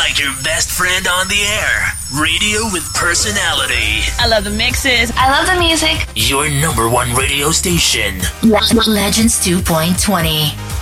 like your best friend on the air. Radio with personality. I love the mixes. I love the music. Your number one radio station. Legends 2.20.